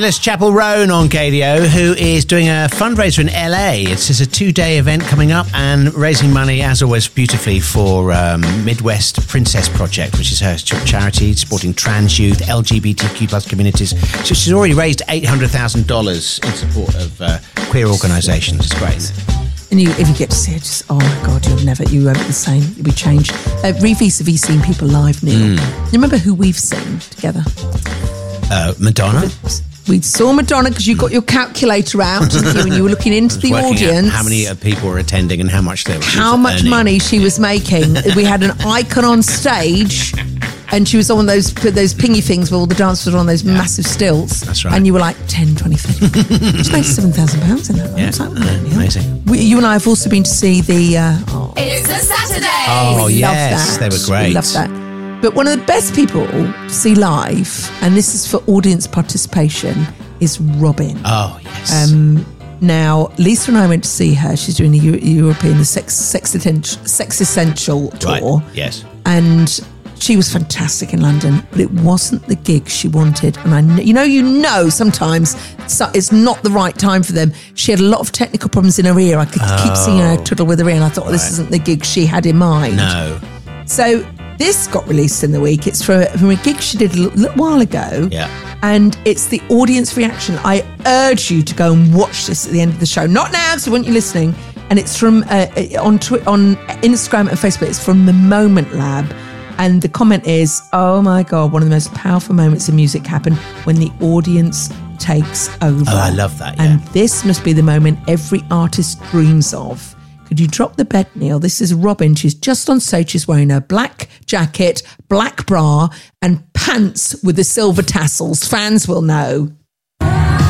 It's Chapel Roan on KDO, who is doing a fundraiser in LA. It's just a 2-day event coming up and raising money, as always, beautifully for Midwest Princess Project, which is her charity supporting trans youth, LGBTQ plus communities. So she's already raised $800,000 in support of queer organisations. It's great. And if you get to see it, just, oh my God, you won't be the same. You'll be changed. Vis-a-vis seen people live, Neil. You remember who we've seen together? Madonna. We saw Madonna because you got your calculator out and you were looking into the audience. How many people were attending and how much they were How much earning. money she was making. We had an icon on stage and she was on those pingy things where all the dancers were on those massive stilts. That's right. And you were like 10, 20, 50. She made £7,000 in that. Yeah. Was like, Amazing. You and I have also been to see the... It's a Saturday. Oh, we yes. loved that. They were great. We loved that. But one of the best people to see live, and this is for audience participation, is Robin. Oh, yes. Now, Lisa and I went to see her. She's doing the European Sex Essential tour. Right. Yes. And she was fantastic in London, but it wasn't the gig she wanted. And I know, sometimes it's not the right time for them. She had a lot of technical problems in her ear. I could keep seeing her twiddle with her ear, and I thought, this isn't the gig she had in mind. No. So this got released in the week. It's from a gig she did a little while ago. Yeah. And it's the audience reaction. I urge you to go and watch this at the end of the show. Not now, because I want you listening. And it's from on Instagram and Facebook. It's from the Moment Lab. And the comment is, oh my God, one of the most powerful moments in music happen when the audience takes over. Oh, I love that, yeah. And this must be the moment every artist dreams of. Could you drop the bed, Neil? This is Robin. She's just on stage. She's wearing a black jacket, black bra, and pants with the silver tassels. Fans will know.